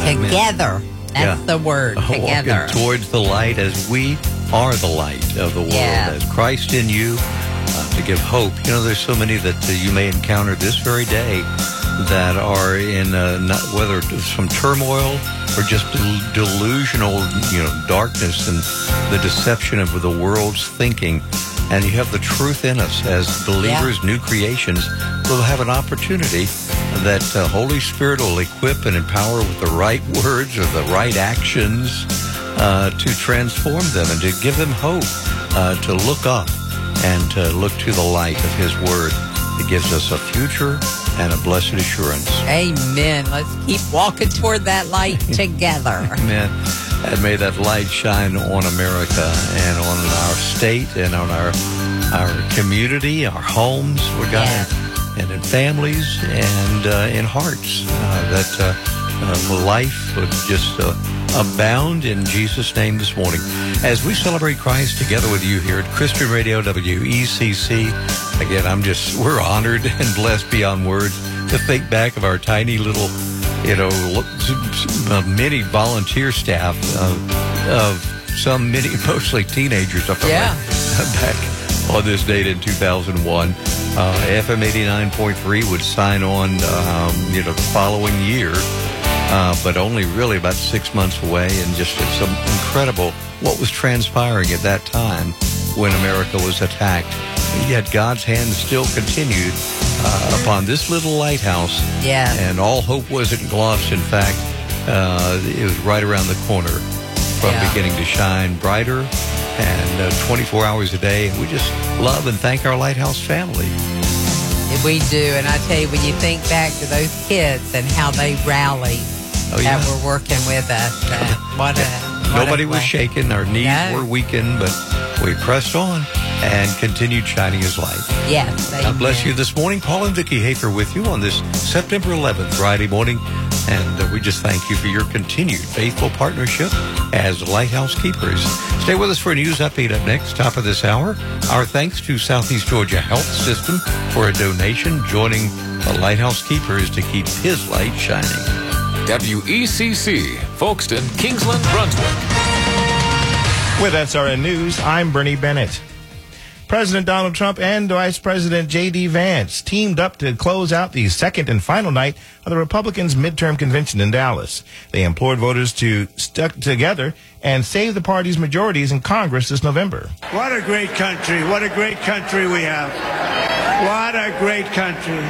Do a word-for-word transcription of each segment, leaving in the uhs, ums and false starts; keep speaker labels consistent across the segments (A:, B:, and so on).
A: Together. That's
B: yeah.
A: the word, together.
B: Walking towards the light as we are the light of the world,
A: yeah.
B: as Christ in you, uh, to give hope. You know, there's so many that uh, you may encounter this very day that are in, uh, not, whether it's some turmoil or just del- delusional, you know, darkness and the deception of the world's thinking. And you have the truth in us as believers, yeah. new creations. We'll have an opportunity that uh, Holy Spirit will equip and empower with the right words or the right actions uh, to transform them and to give them hope, uh, to look up and to look to the light of His Word. It gives us a future and a blessed assurance.
A: Amen. Let's keep walking toward that light together.
B: Amen. And may that light shine on America and on our state and on our our community, our homes, Lord God,
A: yeah.
B: and in families and uh, in hearts. Uh, that uh, uh, life would just uh, abound in Jesus' name this morning. As we celebrate Christ together with you here at Christian Radio W E C C, again, I'm just, we're honored and blessed beyond words to think back of our tiny little, you know, uh, many volunteer staff uh, of some many, mostly teenagers up
A: yeah.
B: back on this date in two thousand one. Uh, F M eighty-nine point three would sign on, um, you know, the following year, uh, but only really about six months away. And just some incredible what was transpiring at that time when America was attacked. And yet God's hand still continued uh, upon this little lighthouse.
A: Yeah.
B: And all hope wasn't lost. In fact, uh, it was right around the corner from
A: yeah.
B: beginning to shine brighter and uh, twenty-four hours a day. And we just love and thank our Lighthouse family.
A: We do. And I tell you, when you think back to those kids and how they rallied
B: oh, yeah.
A: that were working with us, uh, what a... What
B: Nobody
A: a
B: was shaken. Our knees
A: no.
B: were weakened, but we pressed on and continued shining His light.
A: Yes.
B: God amen. Bless you this morning. Paul and Vicki Hafer with you on this September eleventh, Friday morning. And uh, we just thank you for your continued faithful partnership as Lighthouse Keepers. Stay with us for a news update up next, top of this hour. Our thanks to Southeast Georgia Health System for a donation, joining the Lighthouse Keepers to keep His light shining.
C: W E C C, Folkestone, Kingsland, Brunswick.
D: With S R N News, I'm Bernie Bennett. President Donald Trump and Vice President J D Vance teamed up to close out the second and final night of the Republicans' midterm convention in Dallas. They implored voters to stick together and save the party's majorities in Congress this November.
E: What a great country. What a great country we have. What a great country.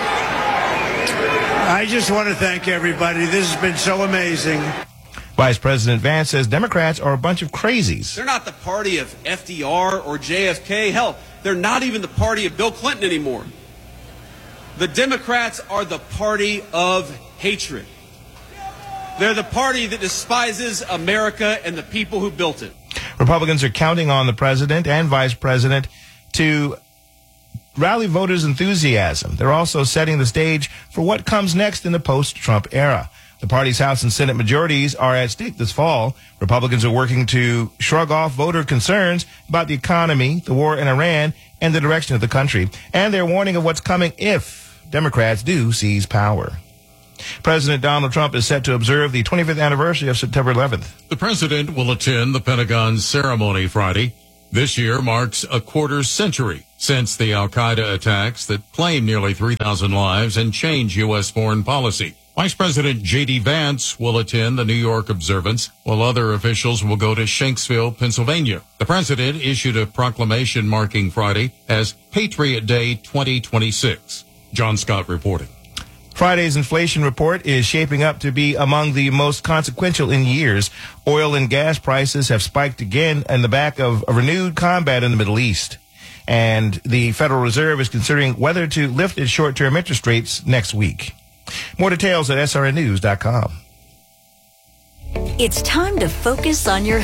E: I just want to thank everybody. This has been so amazing.
D: Vice President Vance says Democrats are a bunch of crazies.
F: They're not the party of F D R or J F K. Hell, they're not even the party of Bill Clinton anymore. The Democrats are the party of hatred. They're the party that despises America and the people who built it.
D: Republicans are counting on the president and vice president to rally voters' enthusiasm. They're also setting the stage for what comes next in the post-Trump era. The party's House and Senate majorities are at stake this fall. Republicans are working to shrug off voter concerns about the economy, the war in Iran, and the direction of the country. And they're warning of what's coming if Democrats do seize power. President Donald Trump is set to observe the twenty-fifth anniversary of September eleventh.
G: The president will attend the Pentagon ceremony Friday. This year marks a quarter century since the al-Qaeda attacks that claimed nearly three thousand lives and changed U S foreign policy. Vice President J D Vance will attend the New York observance, while other officials will go to Shanksville, Pennsylvania. The president issued a proclamation marking Friday as Patriot Day twenty twenty-six. John Scott reporting.
D: Friday's inflation report is shaping up to be among the most consequential in years. Oil and gas prices have spiked again in the back of a renewed combat in the Middle East. And the Federal Reserve is considering whether to lift its short-term interest rates next week. More details at S R N news dot com.
H: It's time to focus on your health.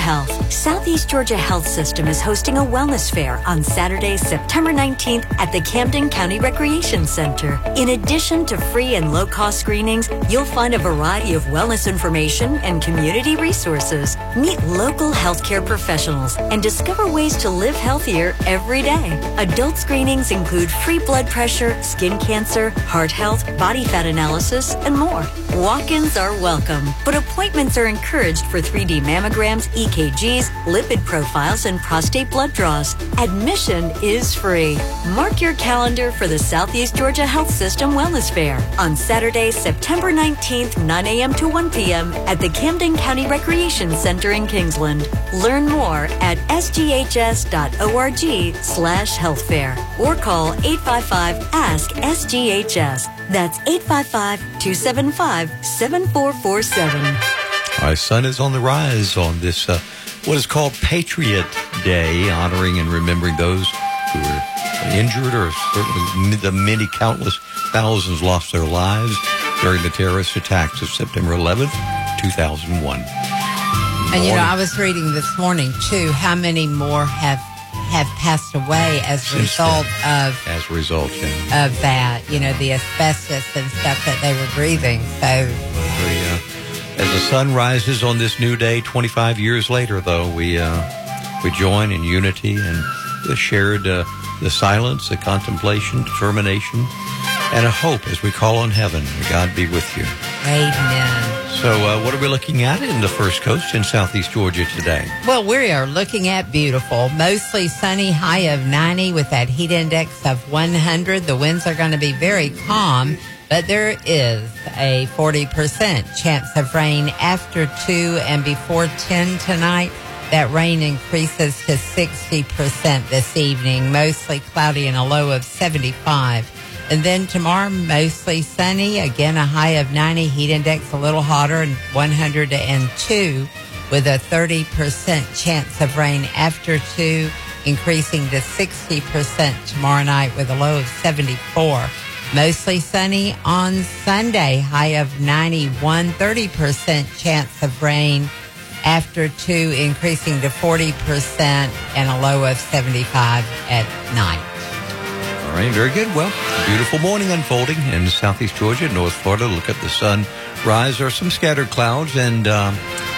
H: Southeast Georgia Health System is hosting a wellness fair on Saturday, September nineteenth at the Camden County Recreation Center. In addition to free and low-cost screenings, you'll find a variety of wellness information and community resources. Meet local healthcare professionals and discover ways to live healthier every day. Adult screenings include free blood pressure, skin cancer, heart health, body fat analysis, and more. Walk-ins are welcome, but appointments are encouraged for three D mammograms, E K Gs, lipid profiles, and prostate blood draws. Admission is free. Mark your calendar for the Southeast Georgia Health System Wellness Fair on Saturday, September nineteenth, nine a.m. to one p.m. at the Camden County Recreation Center in Kingsland. Learn more at s g h s dot org slash health fair or call eight five five, ask S G H S. That's eight five five, two seven five, seven four four seven.
B: Our sun is on the rise on this, uh, what is called Patriot Day, honoring and remembering those who were injured, or certainly the many countless thousands lost their lives during the terrorist attacks of September eleventh, two thousand one.
A: And, you know, I was reading this morning, too, how many more have have passed away as a result of
B: as a result yeah.
A: of that, you know, the asbestos and stuff that they were breathing. So,
B: we, uh, as the sun rises on this new day, twenty-five years later, though, we uh, we join in unity and the shared uh, the silence, the contemplation, determination, and a hope as we call on heaven. May God be with you.
A: Amen.
B: So uh, what are we looking at in the First Coast in Southeast Georgia today?
A: Well, we are looking at beautiful, mostly sunny, high of ninety with that heat index of one hundred. The winds are going to be very calm, but there is a forty percent chance of rain after two and before ten tonight. That rain increases to sixty percent this evening, mostly cloudy and a low of seventy-five. And then tomorrow, mostly sunny, again a high of ninety, heat index a little hotter, and one hundred two with a thirty percent chance of rain after two, increasing to sixty percent tomorrow night with a low of seventy-four. Mostly sunny on Sunday, high of ninety-one, thirty percent chance of rain after two, increasing to forty percent and a low of seventy-five at night.
B: All right, very good. Well, beautiful morning unfolding in Southeast Georgia, North Florida. Look at the sun rise. There are some scattered clouds and um,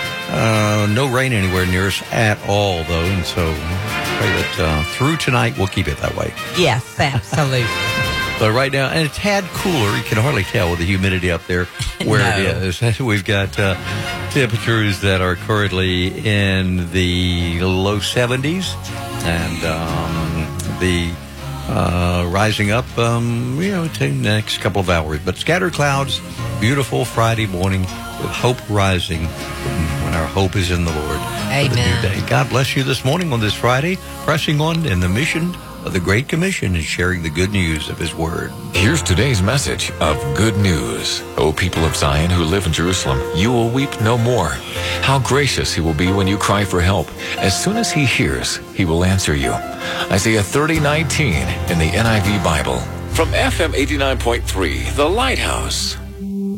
B: uh, no rain anywhere near us at all, though. And so pray that uh, through tonight we'll keep it that way.
A: Yes, absolutely.
B: But right now, and a tad cooler. You can hardly tell with the humidity up there where
A: No.
B: it is. We've got uh, temperatures that are currently in the low seventies, and um, the uh, rising up, um, you know, to the next couple of hours. But scattered clouds, beautiful Friday morning with hope rising when our hope is in the Lord.
A: Amen.
B: For the new day. God bless you this morning on this Friday, pressing on in the mission of the Great Commission and sharing the good news of His Word.
C: Here's today's message of good news. O people of Zion who live in Jerusalem, you will weep no more. How gracious He will be when you cry for help. As soon as He hears, He will answer you. Isaiah thirty nineteen in the N I V Bible. From F M eighty-nine point three, The Lighthouse.